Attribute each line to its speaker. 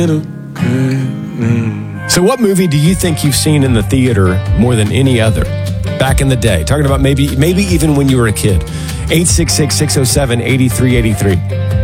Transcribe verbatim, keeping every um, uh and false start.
Speaker 1: So what movie do you think you've seen in the theater more than any other back in the day? Talking about maybe maybe even when you were a kid. eight six six, six oh seven, eight three eight three.